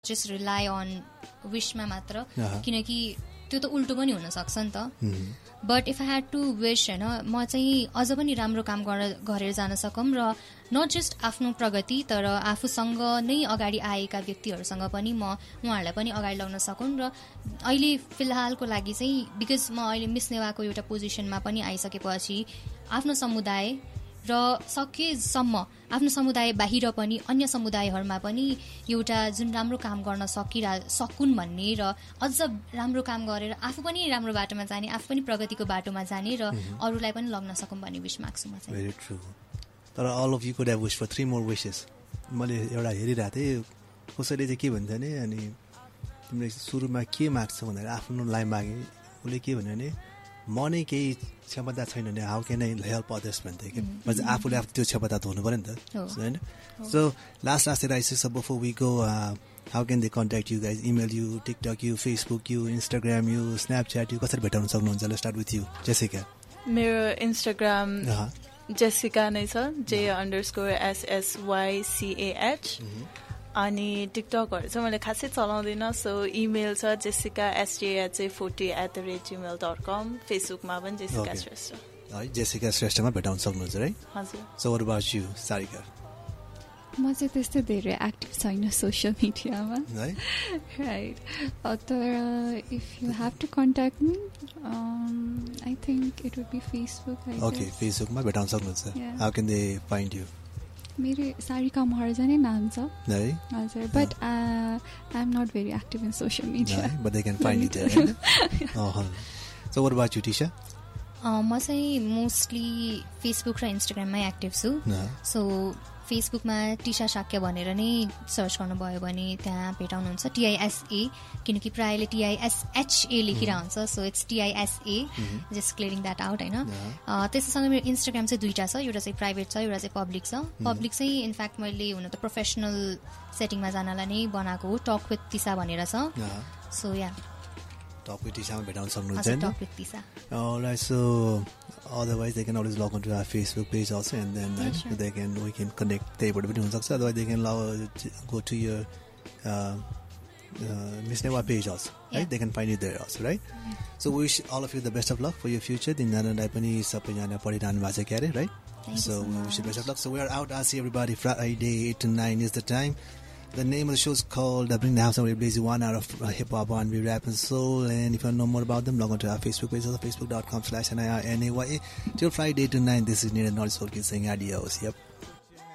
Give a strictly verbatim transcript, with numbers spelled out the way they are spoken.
Just rely on विशमा मात्र किनकि त्यो त उल्टो पनि हुन सक्छ नि त but if I had to wish होइन म चाहिँ अझ पनि राम्रो काम गरेर जान सकौँ र नट जस्ट आफ्नो प्रगति तर आफूसँग नै अगाडि आएका व्यक्तिहरूसँग पनि म उहाँहरूलाई पनि अगाडि ल्याउन सकौँ र अहिले फिलहालको लागि चाहिँ बिकज म अहिले मिस नेवाको एउटा पोजिसनमा पनि आइसकेपछि आफ्नो समुदाय र सकेसम्म आफ्नो समुदाय बाहिर पनि अन्य समुदायहरूमा पनि एउटा जुन राम्रो काम गर्न सकिरह सकुन् भन्ने र अझ राम्रो काम गरेर आफू पनि राम्रो बाटोमा जाने आफू पनि प्रगतिको बाटोमा जाने र अरूलाई पनि लग्न सकौँ भन्ने विश माग्छु म चाहिँ भेरी ट्रु तर all of you could have wish for three more wishes मैले एउटा हेरिरहेको थिएँ कसैले चाहिँ के भन्छ भने अनि तिमीले सुरुमा के माग्छौ भनेर आफ्नोलाई मागे उसले के भन्यो भने म नै केही क्षमता छैन भने how can I help others भन्थ्यो कि म आफूले आफू त्यो क्षमता त हुनु पऱ्यो नि त होइन so last last rice sub before we go how can they contact you guys email you TikTok you Facebook you Instagram you Snapchat you कसरी भेटाउन सक्नुहुन्छ let's start with you Jessica मेरो इन्स्टाग्राम जेसिका नै छ जे underscore एसएसवाइसिएएच अनि टिकटकहरू चाहिँ मैले खासै चलाउँदिनँ सो इमेल छ Jessica एसटिएच forty at the rate Gmail dot कम फेसबुकमा पनि जेसिका श्रेष्ठ है जेसिका श्रेष्ठमा भेटाउन सक्नुहुन्छ है हजुर so what about you Sarika म चाहिँ त्यस्तै धेरै एक्टिभ छैन सोसियल मिडियामा है राइट तर if you have to contact me I think it would be Facebook okay फेसबुकमा भेटाउन सक्नुहुन्छ how can they find you मेरो सारिका महर्जन नै नाम छ है हजुर but I am not very active in social media but they can find it there so what about you Tisha म चाहिँ मोस्टली फेसबुक र इन्स्टाग्राममै एक्टिभ छु सो फेसबुकमा टिशा शाक्य भनेर नै सर्च गर्नुभयो भने त्यहाँ भेटाउनुहुन्छ टिआइएसए किनकि प्रायःले टिआइएसएचए लेखेर हुन्छ so it's टिआइएसए just clearing that out होइन त्यसैसँग मेरो इन्स्टाग्राम चाहिँ दुईवटा छ एउटा चाहिँ प्राइभेट छ एउटा चाहिँ पब्लिक छ पब्लिक चाहिँ इनफ्याक्ट मैले हुन त प्रोफेसनल सेटिङमा जानलाई नै बनाएको हो टक विथ तिसा भनेर छ so yeah Talk with Tisha भेटाउन सक्नुहुन्छ Talk with Tisha. Alright, so otherwise they can always log on to our Facebook page also, and then yeah, sure. they can we can connect. त्यहीबाट पनि हुन सक्छ. Otherwise they can log, go to your uh, uh, Miss Newa page also, right? Yeah. They can find you there also, right? Mm-hmm. So we wish all of you the best of luck for your future. तिनीहरूलाई पनि सबैजना पढिरहनु भएको छ क्यारे, right? Thank so you so we wish you the best of luck. So we are out. I'll see everybody Friday eight to nine is the time. The name of the show is called uh, Bring the House and We're Blazing one hour of uh, hip hop and we rap and soul. And if you want to know more about them, log on to our Facebook page, facebook dot com slash N I R N A Y A. Till Friday to nine, this is Nina North Soul Kid saying adios. Yep.